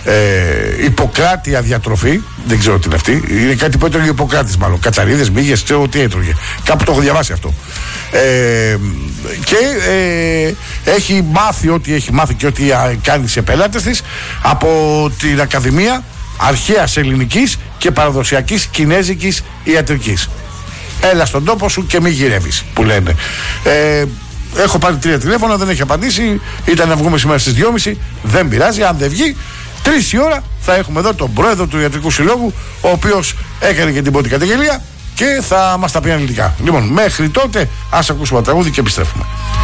Ιπποκράτεια διατροφή. Δεν ξέρω τι είναι αυτή. Είναι κάτι που έτρωγε ο Ιπποκράτης, μάλλον. Κατσαρίδες, μύγες, ξέρω τι έτρωγε. Κάπου το έχω διαβάσει αυτό. Και έχει μάθει ό,τι έχει μάθει και ό,τι κάνει σε πελάτες της από την Ακαδημία Αρχαίας Ελληνικής και Παραδοσιακής Κινέζικης Ιατρικής. Έλα στον τόπο σου και μη γυρεύεις, που λένε. Έχω πάρει 3 τηλέφωνα, δεν έχει απαντήσει. Ήταν να βγούμε σήμερα στις 2.30. Δεν πειράζει, αν δεν βγει 3 η ώρα θα έχουμε εδώ τον πρόεδρο του Ιατρικού Συλλόγου, ο οποίος έκανε και την πρώτη καταγγελία και θα μας τα πει αναλυτικά. Λοιπόν, μέχρι τότε ας ακούσουμε τραγούδι και επιστρέφουμε.